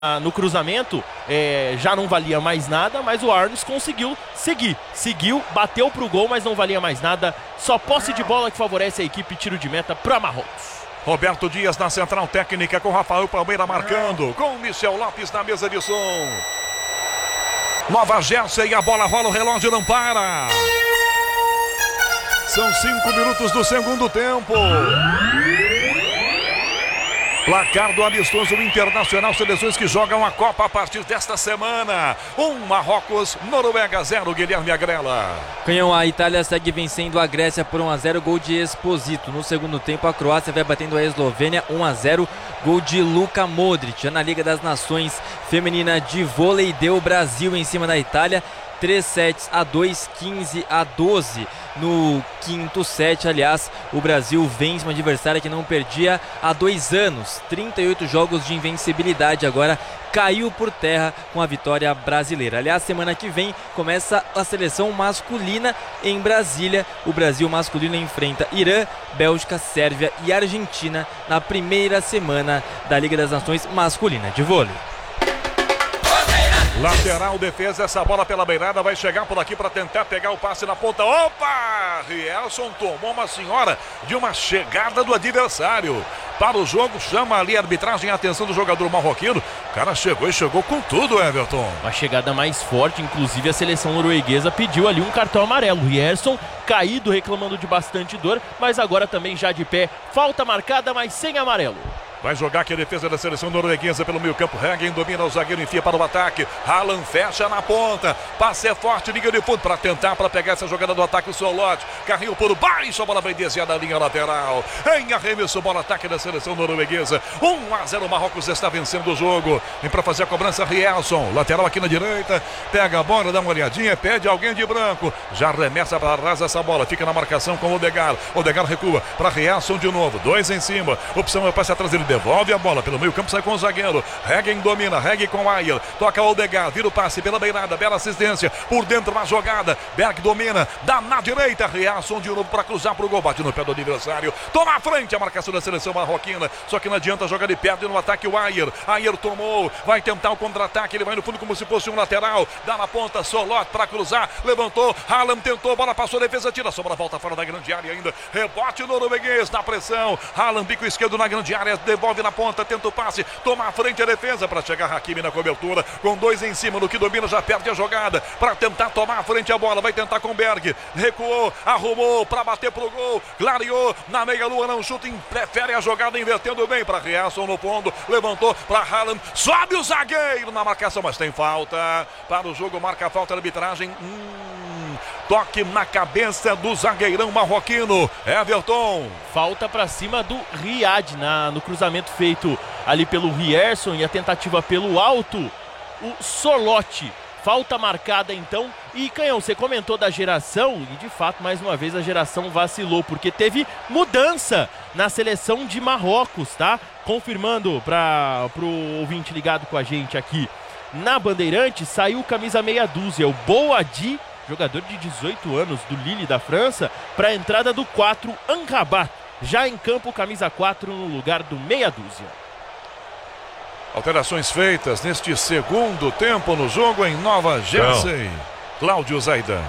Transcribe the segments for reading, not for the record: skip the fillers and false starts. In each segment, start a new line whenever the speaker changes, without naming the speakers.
no cruzamento, já não valia mais nada, mas o Arnes conseguiu seguiu, bateu pro gol, mas não valia mais nada. Só posse de bola que favorece a equipe, tiro de meta para Marrocos.
Roberto Dias na central técnica com Rafael Palmeira marcando, com Michel Lopes na mesa de som. Nova Jersey, a bola rola, o relógio não para. São 5 minutos do segundo tempo. Placar do amistoso internacional, seleções que jogam a Copa a partir desta semana. Marrocos, Noruega 0, Guilherme Agrela.
Canhão, a Itália segue vencendo a Grécia por 1-0, gol de Esposito. No segundo tempo, a Croácia vai batendo a Eslovênia 1-0, gol de Luka Modric. Já na Liga das Nações Feminina de vôlei, deu o Brasil em cima da Itália. 3-2, 15-12 no quinto set. Aliás, o Brasil vence uma adversária que não perdia há 2 anos. 38 jogos de invencibilidade, agora caiu por terra com a vitória brasileira. Aliás, semana que vem começa a seleção masculina em Brasília. O Brasil masculino enfrenta Irã, Bélgica, Sérvia e Argentina na primeira semana da Liga das Nações masculina de vôlei.
Lateral, defesa, essa bola pela beirada vai chegar por aqui para tentar pegar o passe na ponta. Opa! Rielson tomou uma senhora de uma chegada do adversário. Para o jogo, chama ali a arbitragem, a atenção do jogador marroquino. O cara chegou e chegou com tudo, Everton.
Uma chegada mais forte, inclusive a seleção norueguesa pediu ali um cartão amarelo. Rielson caído, reclamando de bastante dor, mas agora também já de pé. Falta marcada, mas sem amarelo.
Vai jogar aqui a defesa da seleção norueguesa pelo meio campo. Hagen domina o zagueiro, enfia para o ataque. Haaland fecha na ponta. Passe é forte, liga de fundo para tentar, para pegar essa jogada do ataque. O Solote, carrinho por baixo, a bola vai descer da linha lateral. Em arremesso, bola ataque da seleção norueguesa. 1-0, Marrocos está vencendo o jogo. Vem para fazer a cobrança Rielson, lateral aqui na direita. Pega a bola, dá uma olhadinha, pede alguém de branco. Já arremessa para trás essa bola, fica na marcação com o Odegaard. Odegaard recua para Rielson de novo. 2 em cima. Opção é passe atrás, ele devolve a bola pelo meio campo, sai com o zagueiro. Hagen domina, Hagen com Ayer. Toca o Odegaard, vira o passe pela beirada, bela assistência. Por dentro na jogada, Berg domina, dá na direita. Rielson de novo para cruzar pro gol, bate no pé do adversário. Toma a frente a marcação da seleção marroquina. Só que não adianta jogar de perto no ataque o Ayer. Ayer tomou, vai tentar o contra-ataque. Ele vai no fundo como se fosse um lateral. Dá na ponta, Solot para cruzar. Levantou, Haaland tentou, bola passou, defesa tira. Sobra, volta fora da grande área ainda. Rebote norueguês na pressão. Haaland, bico esquerdo na grande área. Devolve na ponta, tenta o passe, toma a frente a defesa para chegar Hakimi na cobertura, com 2 em cima, no que domina já perde a jogada, para tentar tomar a frente a bola, vai tentar com Berg, recuou, arrumou para bater pro gol, clareou, na meia lua não chuta, prefere a jogada invertendo bem para Rielson no fundo, levantou para Haaland, sobe o zagueiro na marcação, mas tem falta, para o jogo marca a falta da arbitragem. Toque na cabeça do zagueirão marroquino, Everton.
Falta para cima do Riad no cruzamento feito ali pelo Rielson e a tentativa pelo alto, o Solote. Falta marcada então. E Canhão, você comentou da geração e de fato mais uma vez a geração vacilou, porque teve mudança na seleção de Marrocos, tá? Confirmando para pro ouvinte ligado com a gente aqui na Bandeirante, saiu o camisa meia dúzia, o Boadi, jogador de 18 anos do Lille da França, para a entrada do 4, Amrabat. Já em campo, camisa 4 no lugar do meia dúzia.
Alterações feitas neste segundo tempo no jogo em Nova Jersey. Cláudio Zaidan.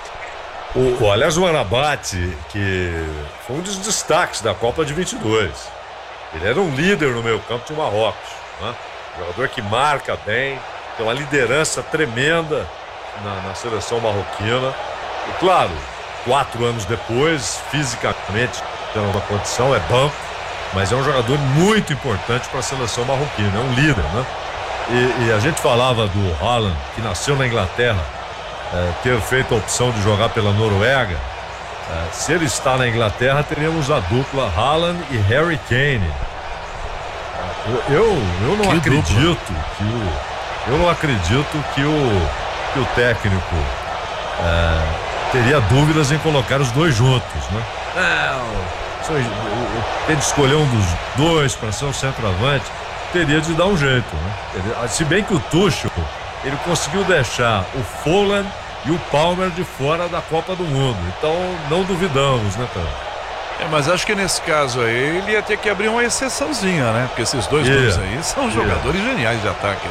Aliás, o Amrabat, que foi um dos destaques da Copa de 22. Ele era um líder no meio campo de Marrocos, né? Jogador que marca bem, tem uma liderança tremenda na seleção marroquina. E claro, 4 anos depois, fisicamente, tem uma condição, é banco, mas é um jogador muito importante para a seleção marroquina, é um líder, né? E a gente falava do Haaland, que nasceu na Inglaterra, ter feito a opção de jogar pela Noruega. Se ele está na Inglaterra, teríamos a dupla Haaland e Harry Kane. Eu não acredito que o técnico teria dúvidas em colocar os dois juntos, né? Tem de escolher um dos dois para ser o centroavante, teria de dar um jeito, né? Se bem que o Tuchel, ele conseguiu deixar o Folland e o Palmer de fora da Copa do Mundo, então não duvidamos, né, cara?
Mas acho que nesse caso aí ele ia ter que abrir uma exceçãozinha, né? Porque esses dois nomes aí são jogadores geniais de ataque.